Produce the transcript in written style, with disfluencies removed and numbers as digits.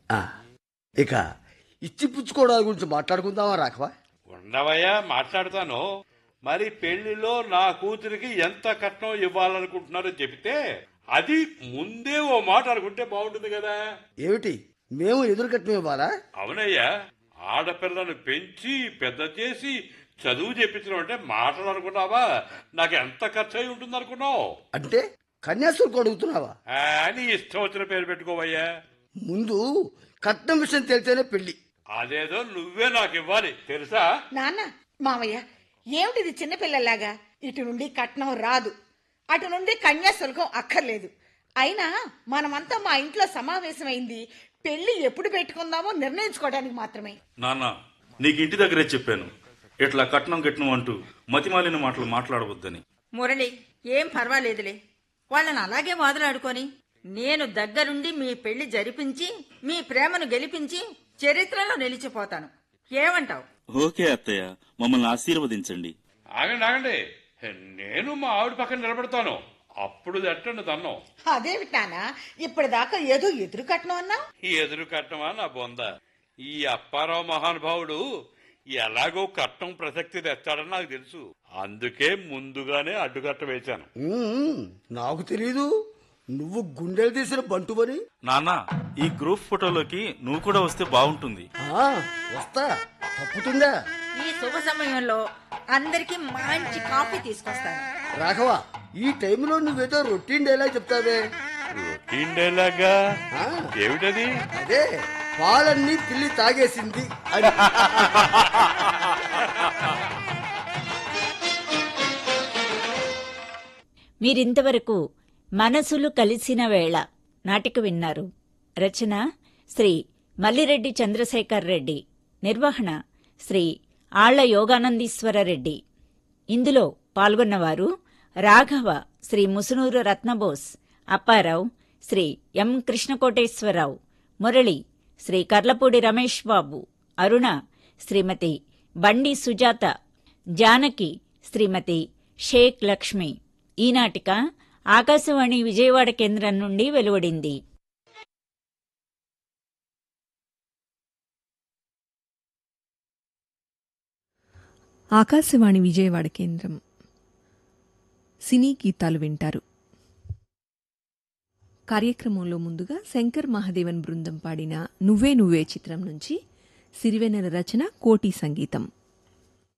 ఆ, ఇక ఇచ్చి పుచ్చుకోవడాల గురించి మాట్లాడుకుందామా రాఘవ? ఉండవయ్యా, మాట్లాడతాను. మరి పెళ్లిలో నా కూతురికి ఎంత కట్నం ఇవ్వాలనుకుంటున్నారో చెబితే అది ముందే ఓ మాట అనుకుంటే బాగుంటుంది కదా. ఏమిటి, మేము ఎదురు కట్నం ఇవ్వాలా? అవునయ్యా, ఆడపిల్లను పెంచి పెద్ద చేసి చదువు చెప్పించడం అంటే మాటలు అనుకున్నావా? నాకు ఎంత ఖర్చు అయి ఉంటుంది అనుకున్నావు? అంటే కన్యాశుల్కం అడుగుతున్నావా? అని ఇష్టం వచ్చిన పేరు పెట్టుకోవయ్యా. ముందు కట్నం విషయం తెలితేనే పెళ్లి. అదేదో నువ్వే నాకు ఇవ్వాలి, తెలుసా? నాన్న, మావయ్య, ఏమిటిది చిన్నపిల్లలాగా? ఇటు నుండి కట్నం రాదు, అటు నుండి కన్యాశుల్కం అక్కర్లేదు. అయినా మనమంతా మా ఇంట్లో సమావేశమైంది పెళ్లి ఎప్పుడు పెట్టుకుందామో నిర్ణయించుకోవడానికి మాత్రమే. నాన్న, నీకు ఇంటి దగ్గరే చెప్పాను, ఇట్లా కట్నం గిట్నం అంటూ మతిమాలిన మాటలు మాట్లాడవద్దని. మురళి, ఏం పర్వాలేదులే, వాళ్ళని అలాగే వాదులాడుకొని నేను దగ్గరుండి మీ పెళ్లి జరిపించి మీ ప్రేమను గెలిపించి చరిత్రలో నిలిచిపోతాను. ఏమంటావు? ఓకే అత్తయ్య, మమ్మల్ని ఆశీర్వదించండి. ఆగండి ఆగండి, నేను మా ఆవిడ పక్కన నిలబెడతాను, అప్పుడు తట్టండి దన్నం. అదేమిటి నాన్న, ఇప్పటిదాకా ఏదో ఎదురు కట్నం అన్నా? ఎదురు కట్టమా నా బొంద? ఈ అప్పారావు మహానుభావుడు ఎలాగో కట్నం ప్రసక్తి తెస్తాడని నాకు తెలుసు, అందుకే ముందుగానే అడ్డుకట్ట వేశాను. నాకు తెలీదు నువ్వు గుండెలు తీసిన బంటువని. నాన్న, ఈ గ్రూప్ ఫోటోలోకి నువ్వు కూడా వస్తే బాగుంటుంది. వస్తా, తప్పుతుందా? ఈ శుభ సమయంలో అందరికి మంచి కాఫీ తీసుకొస్తాను. రాఘవ, ఈ టైంలో నువ్వేదో రొటీన్ డైలాగ్ చెప్తావే. రొటీన్ డైలాగా? ఏమిటది? అదే, పాలన్నీ పిల్లి తాగేసింది అని. మీరింతవరకు మనసులు కలిసిన వేళ నాటిక విన్నారు. రచన శ్రీ మల్లిరెడ్డి చంద్రశేఖర్ రెడ్డి, నిర్వహణ శ్రీ ఆళ్ల యోగానందీశ్వర రెడ్డి. ఇందులో పాల్గొన్నవారు రాఘవ శ్రీ ముసునూరు రత్నబోస్, అప్పారావు శ్రీ ఎం కృష్ణకోటేశ్వరరావు, మురళి శ్రీ కర్లపూడి రమేష్ బాబు, అరుణ శ్రీమతి బండి సుజాత, జానకి శ్రీమతి షేక్ లక్ష్మి. ఈ నాటిక ఆకాశవాణి విజయవాడ కేంద్రం నుండి వెలువడింది. ఆకాశవాణి విజయవాడ కేంద్రం. సినీ గీతాలు వింటారు. కార్యక్రమంలో ముందుగా శంకర్ మహాదేవన్ బృందం పాడిన నువ్వే నువ్వే చిత్రం నుంచి సిరివెన్నెల రచన, కోటి సంగీతం.